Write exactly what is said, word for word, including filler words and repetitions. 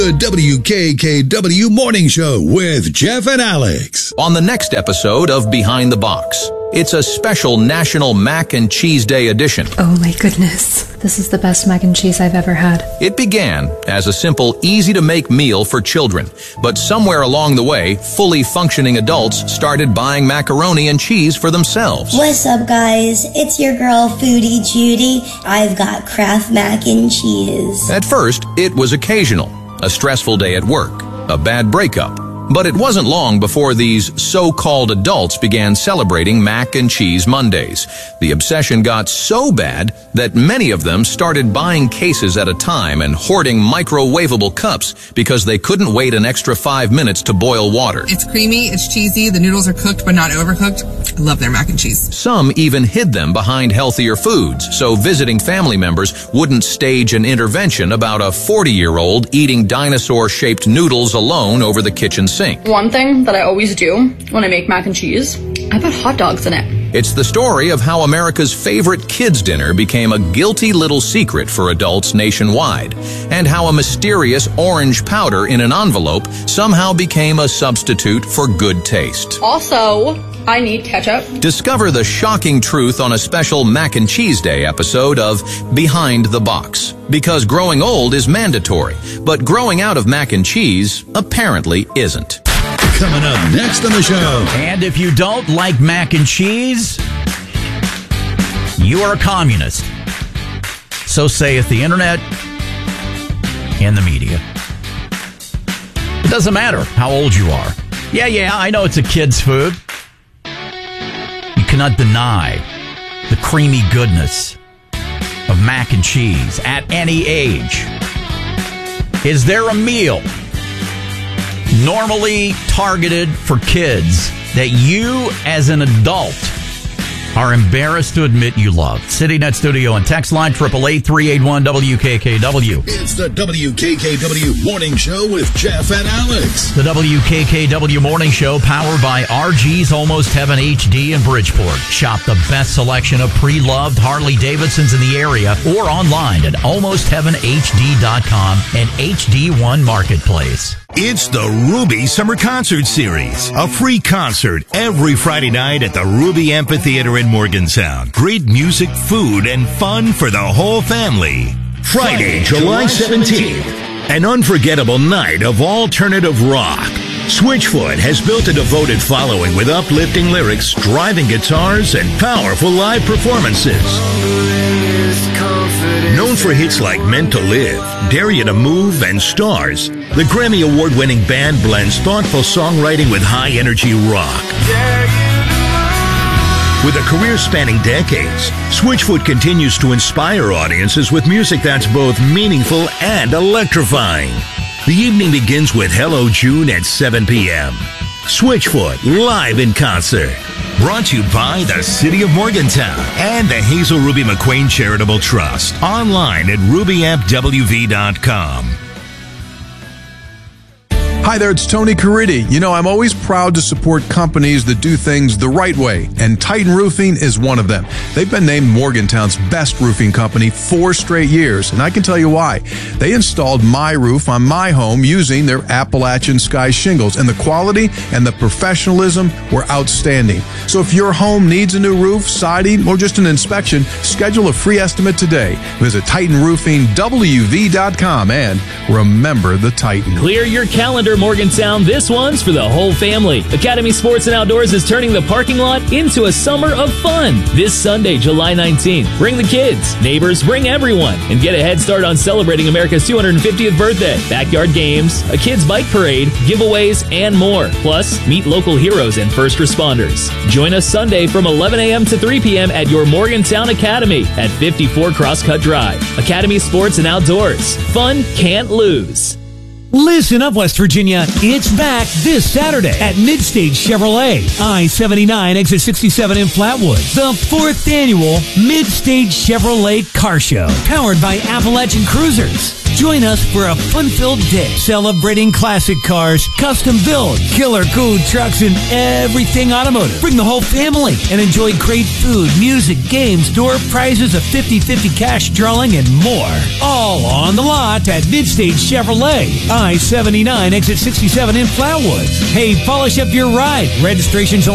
The W K K W Morning Show with Jeff and Alex. On the next episode of Behind the Box, it's a special National Mac and Cheese Day edition. Oh my goodness. This is the best mac and cheese I've ever had. It began as a simple, easy-to-make meal for children. But somewhere along the way, fully functioning adults started buying macaroni and cheese for themselves. What's up, guys? It's your girl, Foodie Judy. I've got Kraft mac and cheese. At first, it was occasional. A stressful day at work, a bad breakup. But it wasn't long before these so-called adults began celebrating Mac and Cheese Mondays. The obsession got so bad that many of them started buying cases at a time and hoarding microwavable cups because they couldn't wait an extra five minutes to boil water. It's creamy, it's cheesy, the noodles are cooked but not overcooked. I love their mac and cheese. Some even hid them behind healthier foods, so visiting family members wouldn't stage an intervention about a forty-year-old eating dinosaur-shaped noodles alone over the kitchen sink. One thing that I always do when I make mac and cheese, I put hot dogs in it. It's the story of how America's favorite kids' dinner became a guilty little secret for adults nationwide, and how a mysterious orange powder in an envelope somehow became a substitute for good taste. Also, I need ketchup. Discover the shocking truth on a special Mac and Cheese Day episode of Behind the Box. Because growing old is mandatory, but growing out of mac and cheese apparently isn't. Coming up next on the show. And if you don't like mac and cheese, you are a communist. So saith the internet and the media. It doesn't matter how old you are. Yeah, yeah, I know it's a kid's food. You cannot deny the creamy goodness of mac and cheese at any age. Is there a meal normally targeted for kids that you as an adult are embarrassed to admit you love? CityNet Studio and text line triple eight three eight one W K K W. It's the W K K W Morning Show with Jeff and Alex. The W K K W Morning Show, powered by R G's Almost Heaven H D in Bridgeport. Shop the best selection of pre-loved Harley-Davidsons in the area or online at almost heaven H D dot com and H D one Marketplace. It's the Ruby Summer Concert Series, a free concert every Friday night at the Ruby Amphitheater in Morgantown. Great music, food, and fun for the whole family. Friday, July seventeenth, an unforgettable night of alternative rock. Switchfoot has built a devoted following with uplifting lyrics, driving guitars, and powerful live performances. Known for hits like Meant to Live, Dare You to Move, and Stars, the Grammy Award-winning band blends thoughtful songwriting with high-energy rock. With a career spanning decades, Switchfoot continues to inspire audiences with music that's both meaningful and electrifying. The evening begins with Hello June at seven p.m. Switchfoot, live in concert. Brought to you by the City of Morgantown and the Hazel Ruby McQueen Charitable Trust. Online at ruby amp w v dot com. Hi there, it's Tony Caridi. You know, I'm always proud to support companies that do things the right way, and Titan Roofing is one of them. They've been named Morgantown's best roofing company four straight years, and I can tell you why. They installed my roof on my home using their Appalachian Sky shingles, and the quality and the professionalism were outstanding. So if your home needs a new roof, siding, or just an inspection, schedule a free estimate today. Visit Titan Roofing W V dot com and remember the Titan. Clear your calendar, Morgantown. This one's for the whole family. Academy Sports and Outdoors is turning the parking lot into a summer of fun. This Sunday, July nineteenth, bring the kids, neighbors, bring everyone, and get a head start on celebrating America's two hundred fiftieth birthday. Backyard games, a kids' bike parade, giveaways, and more. Plus, meet local heroes and first responders. Join us Sunday from eleven a.m. to three p.m. at your Morgantown Academy at fifty-four Crosscut Drive. Academy Sports and Outdoors. Fun can't lose. Listen up, West Virginia. It's back this Saturday at Midstage Chevrolet, I seventy-nine, exit sixty-seven in Flatwood. The fourth annual Midstage Chevrolet Car Show, powered by Appalachian Cruisers. Join us for a fun-filled day celebrating classic cars, custom build, killer cool trucks, and everything automotive. Bring the whole family and enjoy great food, music, games, door prizes, a fifty-fifty cash drawing, and more. All on the lot at Midstage Chevrolet, I seventy-nine, exit sixty-seven in Flatwoods. Hey, polish up your ride. Registration's